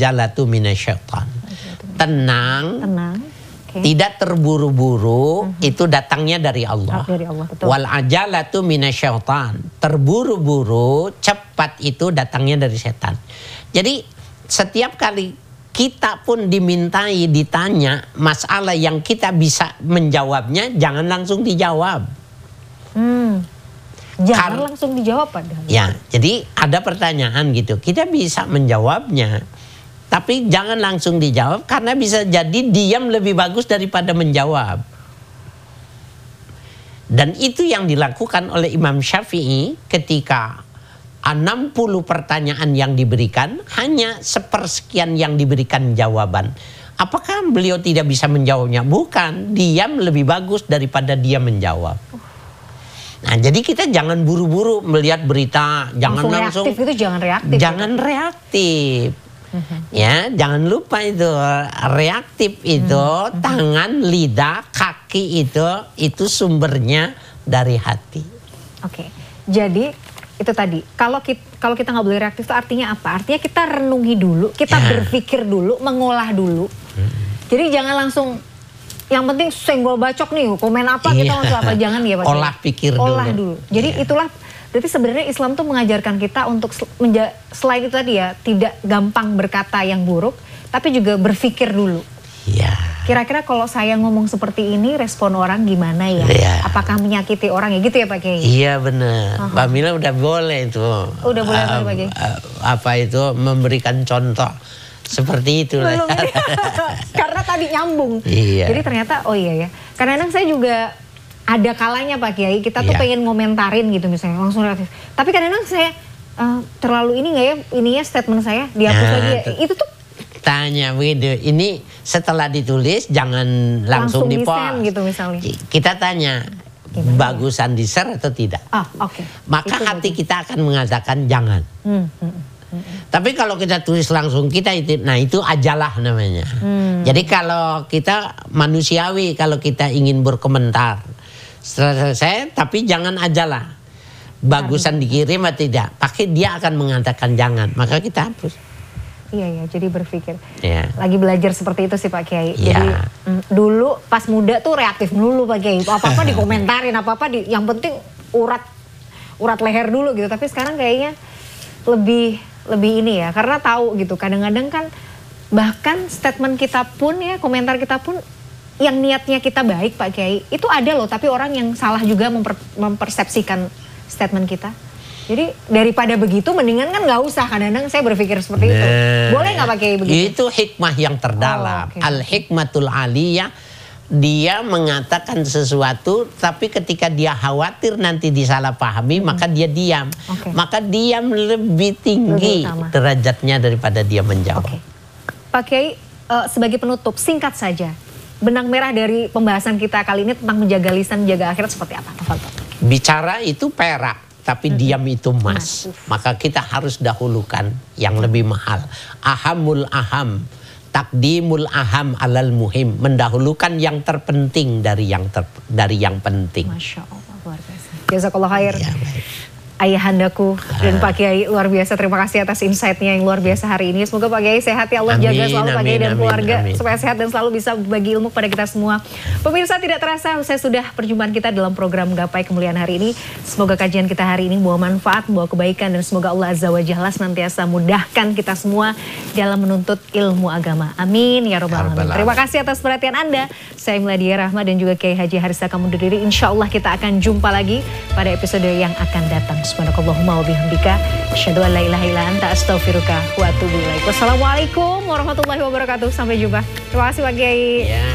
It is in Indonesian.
ajalatu minasyaitan. Tenang. Okay. Tidak terburu-buru, itu datangnya dari Allah. Betul. Wal ajalatu minasyaitan. Terburu-buru, cepat itu datangnya dari setan. Jadi setiap kali kita pun ditanya masalah yang kita bisa menjawabnya, jangan langsung dijawab. Jangan langsung dijawab padahal. Ya, jadi ada pertanyaan gitu, kita bisa menjawabnya. Tapi jangan langsung dijawab karena bisa jadi diam lebih bagus daripada menjawab. Dan itu yang dilakukan oleh Imam Syafi'i ketika 60 pertanyaan yang diberikan, hanya sepersekian yang diberikan jawaban. Apakah beliau tidak bisa menjawabnya? Bukan, diam lebih bagus daripada dia menjawab. Nah, jadi kita jangan buru-buru melihat berita, jangan langsung reaktif itu, jangan reaktif. Jangan reaktif. Ya, jangan lupa itu reaktif itu tangan, lidah, kaki itu sumbernya dari hati. Oke. Jadi itu tadi, kalau kita nggak boleh reaktif itu artinya apa? Artinya kita renungi dulu, kita berpikir dulu, mengolah dulu. Jadi jangan langsung yang penting senggol bacok nih, komen apa kita langsung apa, jangan ya Pak. Olah pikir dulu. Jadi itulah berarti sebenarnya Islam tuh mengajarkan kita untuk selain itu tadi ya, tidak gampang berkata yang buruk, tapi juga berpikir dulu. Iya. Kira-kira kalau saya ngomong seperti ini, respon orang gimana ya? Apakah menyakiti orang ya gitu ya Pak Kiai? Iya benar. Mbak Mila udah boleh itu. Udah boleh Pak Kiai. Apa itu memberikan contoh seperti itu lah. Karena tadi nyambung. Iya. Jadi ternyata oh iya ya. Kadang-kadang saya juga ada kalanya Pak Kiai, kita tuh pengen ngomentarin gitu misalnya, langsung reaktif. Tapi kadang-kadang saya terlalu ini nggak ya, ininya statement saya dihapus lagi ya. Itu tuh tanya begitu, ini setelah ditulis jangan langsung di-post gitu misalnya. Kita tanya, bagusan di-share atau tidak? Oke. Maka itu hati kita akan mengatakan jangan. Tapi kalau kita tulis langsung nah itu ajalah namanya. Jadi kalau kita manusiawi, kalau kita ingin berkomentar, selesai, tapi jangan ajalah. Bagusan dikirim atau tidak, pakai dia akan mengatakan jangan, maka kita hapus. Iya, jadi berpikir. Lagi belajar seperti itu sih Pak Kiai. Jadi dulu pas muda tuh reaktif dulu Pak Kiai. Apa-apa dikomentarin, yang penting urat leher dulu gitu. Tapi sekarang kayaknya lebih ini ya, karena tahu gitu. Kadang-kadang kan bahkan statement kita pun ya, komentar kita pun yang niatnya kita baik Pak Kiai, itu ada loh, tapi orang yang salah juga mempersepsikan statement kita. Jadi daripada begitu mendingan kan nggak usah. Kadang-kadang saya berpikir seperti itu. Boleh nggak Pak Kiai begitu? Itu hikmah yang terdalam. Al-hikmatul aliyah, dia mengatakan sesuatu tapi ketika dia khawatir nanti disalahpahami, maka dia diam. Maka diam lebih tinggi derajatnya daripada dia menjawab. Pak Kiai, sebagai penutup singkat saja, benang merah dari pembahasan kita kali ini tentang menjaga lisan, menjaga akhirat seperti apa? Bicara itu perak, tapi diam itu emas. Maka kita harus dahulukan yang lebih mahal. Ahamul aham, takdimul aham alal muhim. Mendahulukan yang terpenting dari yang penting. Masya Allah, luar biasa. Jazakallah khair. Ayahandaku dan Pak Kiai, luar biasa. Terima kasih atas insight-nya yang luar biasa hari ini. Semoga Pak Kiai sehat ya Allah, jaga selalu Pak Kiai dan keluarga supaya sehat dan selalu bisa berbagi ilmu pada kita semua. Pemirsa, tidak terasa usai sudah perjumpaan kita dalam program Gapai Kemuliaan hari ini. Semoga kajian kita hari ini membawa manfaat, membawa kebaikan, dan semoga Allah Azza wa Jalla senantiasa mudahkan kita semua dalam menuntut ilmu agama. Amin ya robbal alamin. Terima kasih atas perhatian Anda. Saya Mladia Rahma dan juga Kiai Haji Harisah undur diri. Insya Allah kita akan jumpa lagi pada episode yang akan datang. Subhanakallahumma wa bihamdika asyhadu an la ilaha illa anta astaghfiruka wa atubu ilaik. Wassalamualaikum warahmatullahi wabarakatuh. Sampai jumpa. Terima kasih Pak Kiai.